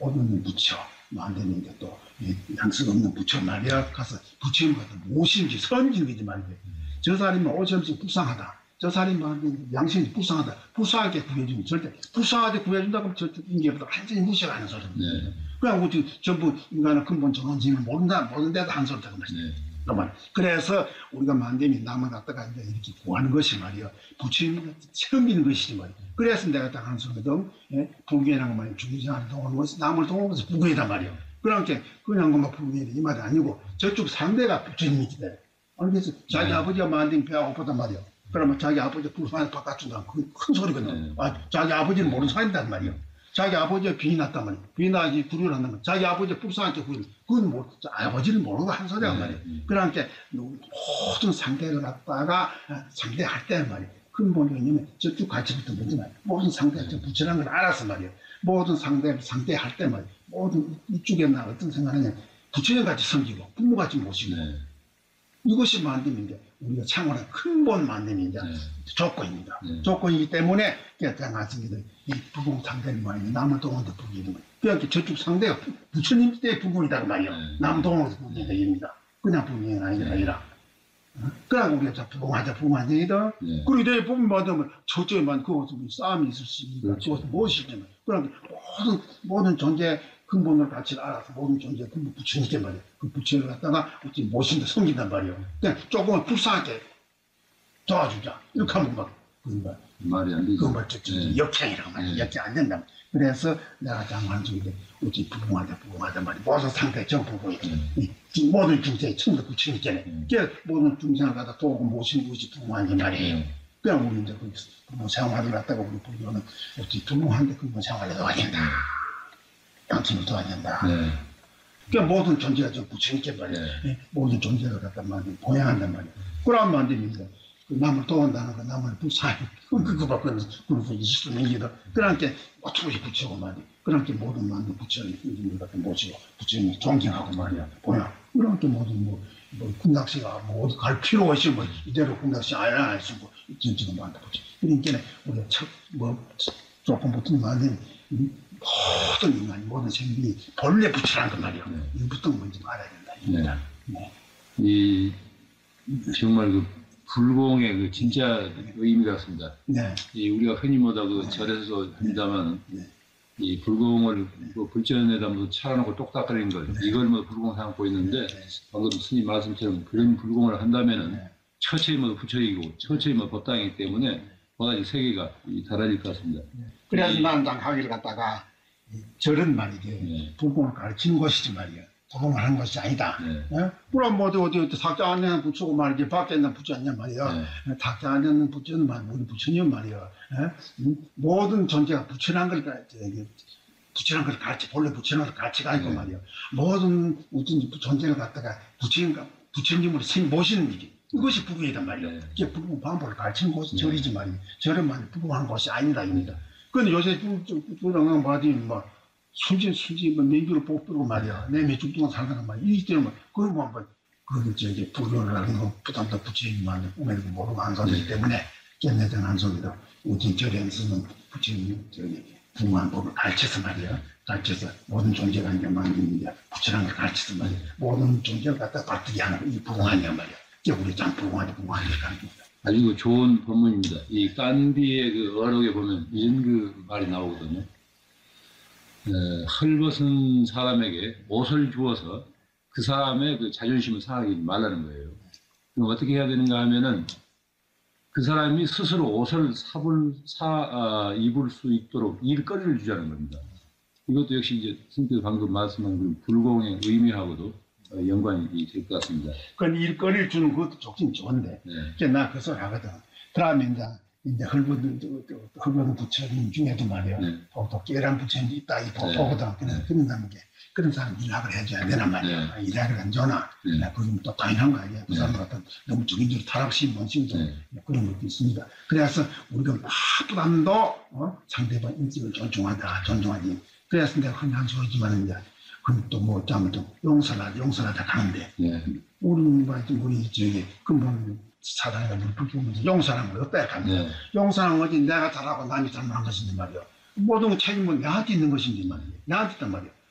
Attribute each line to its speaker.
Speaker 1: 없는 부처, 안 되는데 또 양식 없는 부처 말이야. 가서 부처님한테 모신지 선진이지 말이야. 저 사람이 오시면서 불쌍하다. 저 사람이 양심이 불쌍하다. 불쌍하게 구해주면 절대 불쌍하게 구해준다고 하면 절대 인계보다 완전히 무시하는 소리입니다. 네. 그냥 우리 전부 인간의 근본 정원지를 모른데도 한 소리다 그 말이야. 네. 그래서 우리가 만듦이 남을 갖다가 이제 이렇게 구하는 것이 말이야. 부처님이 처음인 것이지 말이야. 그래서 내가 딱 한 소리거든. 불교라는 말이 죽이지 않는 동안 남을 동원 것이 불교이단 말이야. 그러니까 그냥 그만 불교이 이 말이 아니고 저쪽 상대가 부처님이기 때문에. 그래서 자기 아버지가 만든 배가 고팠단 말이야. 그러면 자기 아버지 불쌍해서 바꿔준다. 그게 큰 소리거든. 자기 아버지는 모르는 사람이란 말이야. 자기 아버지가 빚이 났단 말이야. 빚이 나지 구류를 한단 말이야. 자기 아버지가 불쌍하게 구류. 그건 아버지를 모르고 한 소리란 말이야. 그러니까 모든 상대를 갖다가 상대할 때 말이야. 근본이 왜냐면 저쪽 가치부터 먼저 말이야. 모든 상대가 부처라는 걸 알아서 말이야. 모든 상대할 때 말이야. 모든 이쪽에 나 어떤 생각하냐. 부처님 같이 섬기고 부모같이 모시고. 이것이 만듦인데 우리가 창원한 근본 만듦인데 조건입니다. 조건이기 때문에 말씀드린 이 부공 상대는 말이에요. 남을 동원도 부기는 거예요. 그러니까 저쪽 상대가 부처님 때의 부공이다 말이에요. 남 동원에서 부기가 됩니다. 그냥 부기가 아니라. 그러고 우리가 부공하자 부공하자이다. 그리고 내 부분 받으면 저쪽에만 그것은 싸움이 있을 수 있으니까 그것은 무엇이냐면 그러니까 모든 존재 근본을 가치를 알아서 모든 존재의 근본 부처님께 말이에요. 그 부처를 갖다가 어찌 모신다 섬긴단 말이에요. 그냥 조금은 불쌍하게 도와주자. 이렇게 하면 막
Speaker 2: 말이 안 되죠.
Speaker 1: 그 말 역행이라고 말이에요. 역행 안 된다. 그래서 내가 장관 중에 어찌 부공하다 말이에요. 모든 상태 정부고 모든 중생의 천도 부처님께 모든 중생을 갖다 도우고 모시는 것이 부공하는 말이에요. 그냥 우리 이제 부모 생활을 갖다가 우리 불교는 어찌 부공한데 근본 생활을 해야 된다. 양심을 도와야 된다. 그러니까 모든 존재가 저 부처님께 말이야. 모든 존재를 갖다 말이야. 보양한단 말이야. 그러면 만듭니다. 그 남을 도와한다는 거, 남을 불쌍해. 그거밖에 그래서 이수는 이기다. 그러니까 어떻게 부처고 말이야. 그러니까 모든 만든 부처님을 갖다 모시고 부처님을 존경하고 말이야. 보양. 그러니까 모든 군락씨가 어디 갈 필요가 있으면 이대로 군락씨 안 쓰고 전체가 만다 보지. 그러니까 우리가 조금부터 만든 모든 인간이 모든 생명이 본래 부처라는 거 말이야. 이부터 먼저 알아야 된다.
Speaker 2: 이 정말 그 불공의 그 진짜 의미 같습니다. 이 우리가 흔히 그 절에서 합니다만 이 불공을 불전에다 차려놓고 똑딱거리는 걸 이걸 불공 삼고 있는데 방금 스님 말씀처럼 그런 불공을 한다면은 처처히 부처이고 처처히 법당이기 때문에 보다 이 세계가 달라질 것 같습니다.
Speaker 1: 그래서 나는 가기를 갖다가 절은 말이지 불공을 가르치는 것이지 말이야. 불공을 하는 것이 아니다. 그럼 어디 탁자 안에는 부처고 말이지 밖에 있는 부처 아니냐 말이야. 탁자 안에는 부처는 우리 부처님 말이야. 모든 존재가 부처란 걸 가르치 본래 부처란 걸 가르치가 아니고 말이야. 모든 존재를 갖다가 부처님으로 모시는 일이 이것이 불공이란 말이야. 이게 불공 방법을 가르치는 곳이 절이지 말이야. 절은 말이야 불공하는 것이 아니다입니다. 근데 요새 불공한 말이 순진 내기로 뽑고 말이야. 내 몇 주 동안 살다가 말이야. 이 때문에 그거 불교를 하는 거 부담도 부처님만 우매도 모르고 한 소리이기 때문에 깨내던 한 소리다. 우리 절에서는 부처님이 불공한 법을 가르쳐서 말이야. 가르쳐서 모든 존재가 이제 만드는 부처라는 걸 가르쳐서 말이야. 모든 존재를 갖다 바꾸게 하는 이 불공하냐 말이야. 이게 우리 참 불공하게 가르칩니다.
Speaker 2: 아주 좋은 법문입니다. 이 깐디의 그 어록에 보면 이런 그 말이 나오거든요. 헐벗은 사람에게 옷을 주어서 그 사람의 그 자존심을 상하게 말라는 거예요. 그럼 어떻게 해야 되는가 하면은 그 사람이 스스로 옷을 입을 수 있도록 일거리를 주자는 겁니다. 이것도 역시 이제 선생님께서 방금 말씀한 그 불공의 의미하고도 연관이 될 것 같습니다.
Speaker 1: 그건 일거리를 주는 것도 좋긴 좋은데, 나 그 소리 하거든. 그러면 이제 헐벗은 부처님 중에도 말이야. 또 깨란 부처님 있다, 이 보거든. 그런다는 게, 그런 사람 일학을 해줘야 되란 말이야. 일학을 안 줘나. 그건 또 당연한 거 아니야. 그 사람 같은 너무 적인적으로 타락심, 원심도 그런 것도 있습니다. 그래서 우리가 나쁘담도 상대방 인격을 존중하지. 그래서 내가 흔히 한 소리지만 이제 그럼 또 어쩌면 또 용서하다 가는데 우리 저기 근본 사단이가 우리 불교면서 용서하는 걸 어때야 가면 용서하는 거지 내가 잘하고 남이 잘못한 것인데 말이야. 모든 책임은 내한테 있는 것인지 말이에요. 내한테 있단 말이에요.